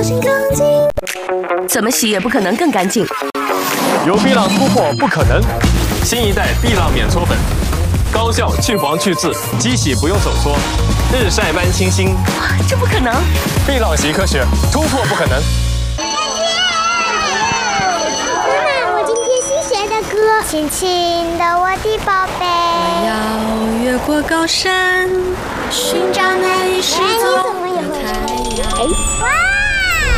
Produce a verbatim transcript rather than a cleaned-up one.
心更近。怎么洗也不可能更干净。 有碧浪突破不可能，新一代碧浪免搓粉，高效去黄去渍，机洗不用手搓，日晒般清新。 这不可能！ 碧浪洗科学，突破不可能。 妈妈，我今天新学的歌，亲亲的我的宝贝。 我要越过高山，寻找那一世宗的太阳。 哇！